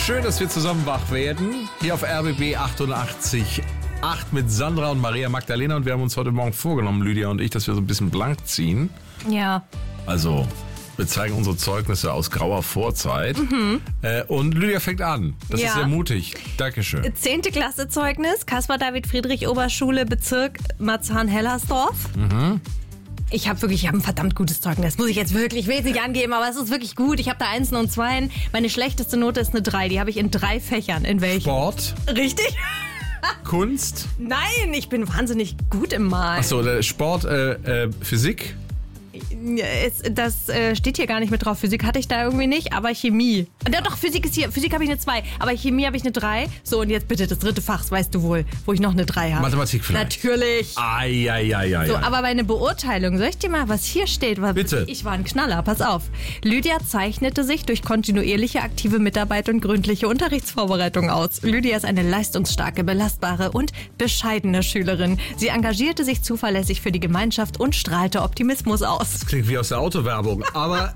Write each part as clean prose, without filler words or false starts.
Schön, dass wir zusammen wach werden. Hier auf RBB 88.8 mit Sandra und Maria Magdalena. Und wir haben uns heute Morgen vorgenommen, Lydia und ich, dass wir so ein bisschen blank ziehen. Ja. Also, wir zeigen unsere Zeugnisse aus grauer Vorzeit. Und Lydia fängt an. Das ist sehr mutig. Dankeschön. 10. Klasse Zeugnis, Caspar David Friedrich Oberschule, Bezirk Marzahn-Hellersdorf. Ich habe ein verdammt gutes Zeugnis. Muss ich jetzt wirklich, ich will es nicht angeben, aber es ist wirklich gut. Ich habe da 1 und 2. Meine schlechteste Note ist eine 3. Die habe ich in 3 Fächern. In welchen? Sport. Richtig? Kunst. Nein, ich bin wahnsinnig gut im Malen. Achso, Sport, Physik. Das steht hier gar nicht mit drauf. Physik hatte ich da irgendwie nicht, aber Chemie. Doch, Physik ist hier. Physik habe ich eine 2, aber Chemie habe ich eine 3. So, und jetzt bitte das 3. Fach, das weißt du wohl, wo ich noch eine 3 habe. Mathematik vielleicht. Natürlich. Ai. So, aber meine Beurteilung, soll ich dir mal, was hier steht? Bitte. Ich war ein Knaller, pass auf. Lydia zeichnete sich durch kontinuierliche aktive Mitarbeit und gründliche Unterrichtsvorbereitung aus. Lydia ist eine leistungsstarke, belastbare und bescheidene Schülerin. Sie engagierte sich zuverlässig für die Gemeinschaft und strahlte Optimismus aus. Das klingt wie aus der Autowerbung. Aber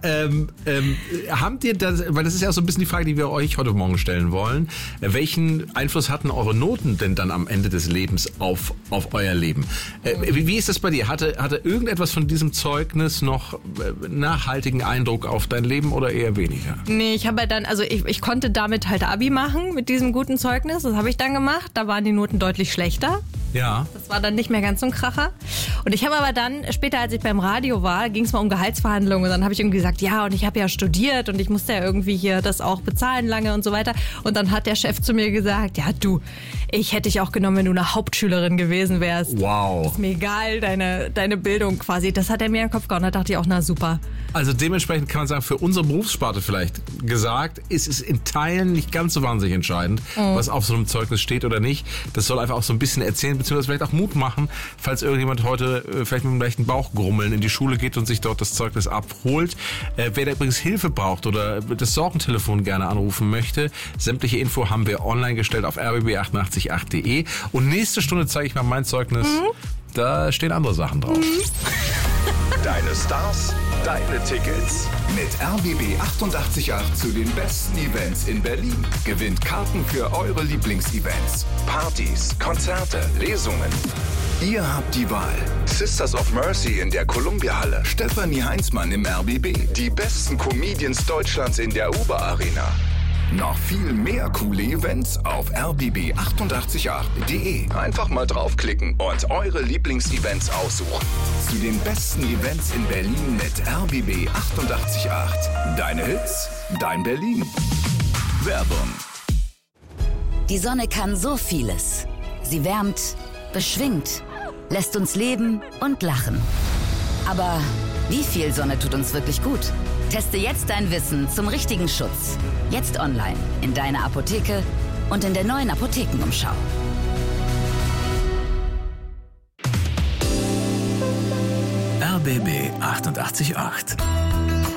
habt ihr das, weil das ist ja auch so ein bisschen die Frage, die wir euch heute Morgen stellen wollen. Welchen Einfluss hatten eure Noten denn dann am Ende des Lebens auf euer Leben? Wie ist das bei dir? Hatte irgendetwas von diesem Zeugnis noch nachhaltigen Eindruck auf dein Leben oder eher weniger? Nee, ich habe ja dann, also ich konnte damit halt Abi machen mit diesem guten Zeugnis. Das habe ich dann gemacht. Da waren die Noten deutlich schlechter. Ja. Das war dann nicht mehr ganz so ein Kracher. Und ich habe aber dann, später als ich beim Radio war, ging es mal um Gehaltsverhandlungen. Und dann habe ich irgendwie gesagt, ja, und ich habe ja studiert und ich musste ja irgendwie hier das auch bezahlen lange und so weiter. Und dann hat der Chef zu mir gesagt, ja du, ich hätte dich auch genommen, wenn du eine Hauptschülerin gewesen wärst. Wow. Ist mir egal, deine Bildung quasi. Das hat er mir in den Kopf gehauen. Da dachte ich auch, na super. Also dementsprechend kann man sagen, für unsere Berufssparte vielleicht gesagt, ist es in Teilen nicht ganz so wahnsinnig entscheidend, was auf so einem Zeugnis steht oder nicht. Das soll einfach auch so ein bisschen erzählen, beziehungsweise vielleicht auch Mut machen, falls irgendjemand heute vielleicht mit einem leichten Bauchgrummeln in die Schule geht und sich dort das Zeugnis abholt. Wer da übrigens Hilfe braucht oder das Sorgentelefon gerne anrufen möchte, sämtliche Info haben wir online gestellt auf rbb888.de. Und nächste Stunde zeige ich mal mein Zeugnis. Da stehen andere Sachen drauf. Deine Stars, deine Tickets. Mit RBB 88.8 zu den besten Events in Berlin. Gewinnt Karten für eure Lieblingsevents. Partys, Konzerte, Lesungen. Ihr habt die Wahl. Sisters of Mercy in der Columbia-Halle. Stefanie Heinzmann im RBB. Die besten Comedians Deutschlands in der Uber Arena. Noch viel mehr coole Events auf rbb888.de. Einfach mal draufklicken und eure Lieblingsevents aussuchen. Zu den besten Events in Berlin mit RBB 88.8. Deine Hits, dein Berlin. Werbung. Die Sonne kann so vieles. Sie wärmt, beschwingt, lässt uns leben und lachen. Aber wie viel Sonne tut uns wirklich gut? Teste jetzt dein Wissen zum richtigen Schutz. Jetzt online, in deiner Apotheke und in der neuen Apothekenumschau. RBB 88.8